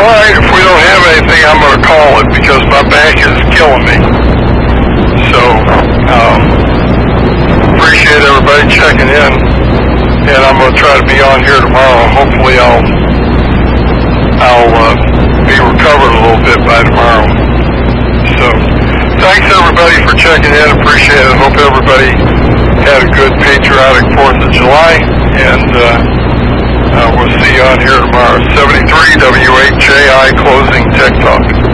All right, if we don't have anything, I'm going to call it because my back is killing me. So, appreciate everybody checking in, and I'm going to try to be on here tomorrow. Hopefully I'll be recovered a little bit by tomorrow. So, thanks everybody for checking in. Appreciate it. Hope everybody had a good patriotic 4th of July, and we'll see you on here tomorrow. 73 WHJI Closing Tech Talk.